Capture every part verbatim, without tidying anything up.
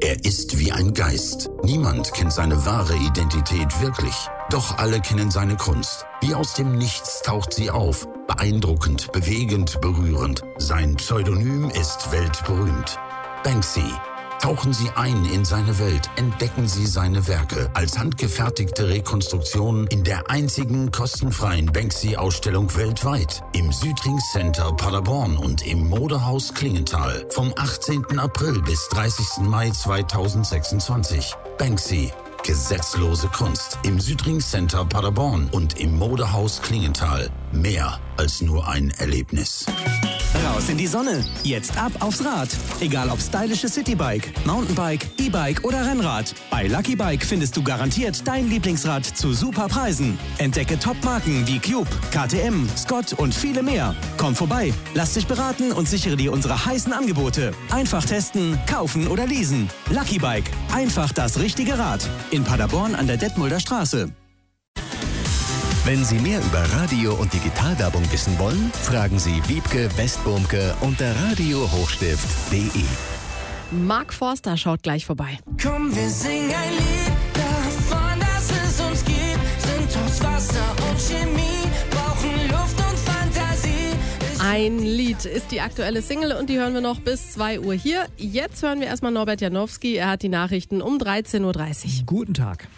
Er ist wie ein Geist. Niemand kennt seine wahre Identität wirklich. Doch alle kennen seine Kunst. Wie aus dem Nichts taucht sie auf. Beeindruckend, bewegend, berührend. Sein Pseudonym ist weltberühmt. Banksy. Tauchen Sie ein in seine Welt, entdecken Sie seine Werke als handgefertigte Rekonstruktion in der einzigen kostenfreien Banksy-Ausstellung weltweit im Südring Center Paderborn und im Modehaus Klingenthal vom achtzehnten April bis dreißigsten Mai zweitausendsechsundzwanzig. Banksy, gesetzlose Kunst im Südring Center Paderborn und im Modehaus Klingenthal. Mehr als nur ein Erlebnis. Raus in die Sonne. Jetzt ab aufs Rad. Egal ob stylisches Citybike, Mountainbike, E-Bike oder Rennrad. Bei Lucky Bike findest du garantiert dein Lieblingsrad zu super Preisen. Entdecke Top-Marken wie Cube, K T M, Scott und viele mehr. Komm vorbei, lass dich beraten und sichere dir unsere heißen Angebote. Einfach testen, kaufen oder leasen. Lucky Bike. Einfach das richtige Rad. In Paderborn an der Detmolder Straße. Wenn Sie mehr über Radio- und Digitalwerbung wissen wollen, fragen Sie Wiebke Westburmke unter radio hochstift punkt de. Mark Forster schaut gleich vorbei. Komm, wir singen ein Lied davon, dass es uns gibt. Sind aus Wasser und Chemie, brauchen Luft und Fantasie. Ein Lied ist die aktuelle Single und die hören wir noch bis zwei Uhr hier. Jetzt hören wir erstmal Norbert Janowski. Er hat die Nachrichten um dreizehn Uhr dreißig. Guten Tag.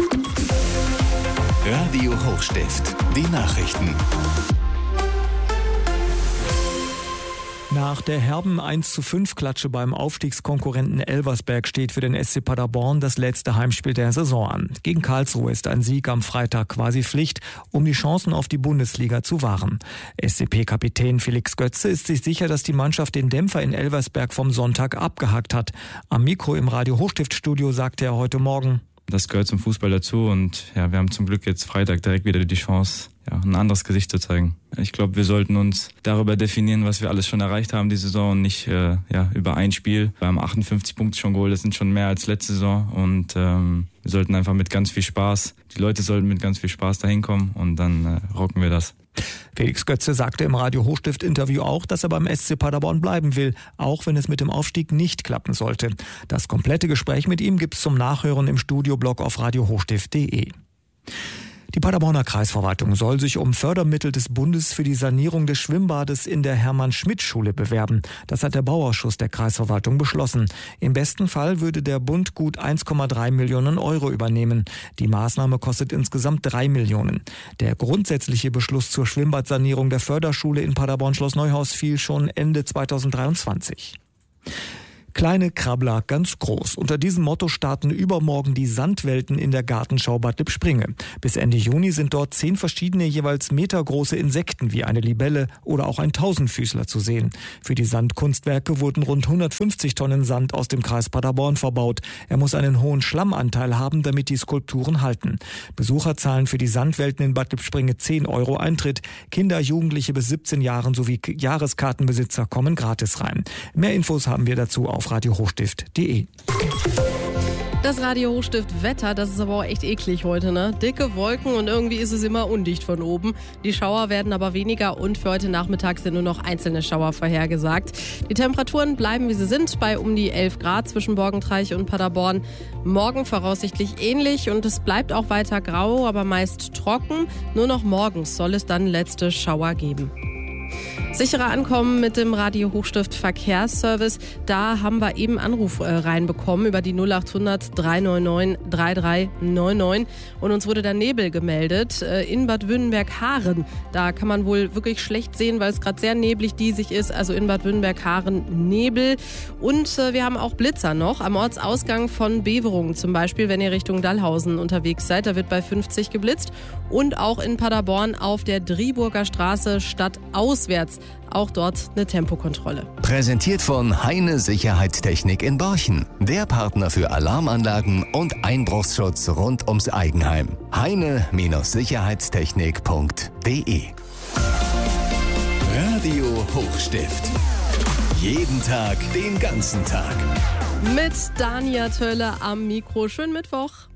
Radio Hochstift, die Nachrichten. Nach der herben eins zu fünf Klatsche beim Aufstiegskonkurrenten Elversberg steht für den S C Paderborn das letzte Heimspiel der Saison an. Gegen Karlsruhe ist ein Sieg am Freitag quasi Pflicht, um die Chancen auf die Bundesliga zu wahren. S C P-Kapitän Felix Götze ist sich sicher, dass die Mannschaft den Dämpfer in Elversberg vom Sonntag abgehakt hat. Am Mikro im Radio Hochstift-Studio sagte er heute Morgen: Das gehört zum Fußball dazu und ja, wir haben zum Glück jetzt Freitag direkt wieder die Chance, ja, ein anderes Gesicht zu zeigen. Ich glaube, wir sollten uns darüber definieren, was wir alles schon erreicht haben die Saison und nicht äh, ja, über ein Spiel. Wir haben achtundfünfzig Punkte schon geholt, das sind schon mehr als letzte Saison und ähm, wir sollten einfach mit ganz viel Spaß, die Leute sollten mit ganz viel Spaß dahin kommen und dann äh, rocken wir das. Felix Götze sagte im Radio Hochstift-Interview auch, dass er beim S C Paderborn bleiben will, auch wenn es mit dem Aufstieg nicht klappen sollte. Das komplette Gespräch mit ihm gibt's zum Nachhören im Studioblog auf radio hochstift punkt de. Die Paderborner Kreisverwaltung soll sich um Fördermittel des Bundes für die Sanierung des Schwimmbades in der Hermann-Schmidt-Schule bewerben. Das hat der Bauausschuss der Kreisverwaltung beschlossen. Im besten Fall würde der Bund gut eins Komma drei Millionen Euro übernehmen. Die Maßnahme kostet insgesamt drei Millionen. Der grundsätzliche Beschluss zur Schwimmbadsanierung der Förderschule in Paderborn-Schloss-Neuhaus fiel schon Ende zweitausenddreiundzwanzig. Kleine Krabbler, ganz groß. Unter diesem Motto starten übermorgen die Sandwelten in der Gartenschau Bad Lippspringe. Bis Ende Juni sind dort zehn verschiedene, jeweils metergroße Insekten wie eine Libelle oder auch ein Tausendfüßler zu sehen. Für die Sandkunstwerke wurden rund hundertfünfzig Tonnen Sand aus dem Kreis Paderborn verbaut. Er muss einen hohen Schlammanteil haben, damit die Skulpturen halten. Besucher zahlen für die Sandwelten in Bad Lippspringe zehn Euro Eintritt. Kinder, Jugendliche bis siebzehn Jahren sowie Jahreskartenbesitzer kommen gratis rein. Mehr Infos haben wir dazu auf radio hochstift punkt de. Das Radio Hochstift Wetter, das ist aber auch echt eklig heute, ne? Dicke Wolken und irgendwie ist es immer undicht von oben. Die Schauer werden aber weniger und für heute Nachmittag sind nur noch einzelne Schauer vorhergesagt. Die Temperaturen bleiben, wie sie sind, bei um die elf Grad zwischen Borgentreich und Paderborn. Morgen voraussichtlich ähnlich und es bleibt auch weiter grau, aber meist trocken. Nur noch morgens soll es dann letzte Schauer geben. Sicherer ankommen mit dem Radio Hochstift Verkehrsservice. Da haben wir eben Anruf äh, reinbekommen über die null acht hundert drei neun neun drei drei neun neun und uns wurde der Nebel gemeldet äh, in Bad Wünnenberg-Haaren. Da kann man wohl wirklich schlecht sehen, weil es gerade sehr neblig diesig ist. Also in Bad Wünnenberg-Haaren Nebel und äh, wir haben auch Blitzer noch am Ortsausgang von Beverungen zum Beispiel, wenn ihr Richtung Dallhausen unterwegs seid. Da wird bei fünfzig geblitzt und auch in Paderborn auf der Driburger Straße stadtauswärts. Auch dort eine Tempokontrolle. Präsentiert von Heine Sicherheitstechnik in Borchen. Der Partner für Alarmanlagen und Einbruchsschutz rund ums Eigenheim. heine Sicherheitstechnik punkt de. Radio Hochstift. Jeden Tag, den ganzen Tag. Mit Dania Tölle am Mikro. Schönen Mittwoch.